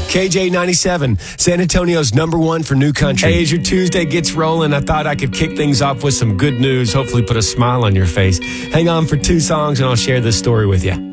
KJ97, San Antonio's #1 for new country. Hey, as your Tuesday gets rolling, I thought I could kick things off with some good news, hopefully put a smile on your face. Hang on for 2 songs and I'll share this story with you.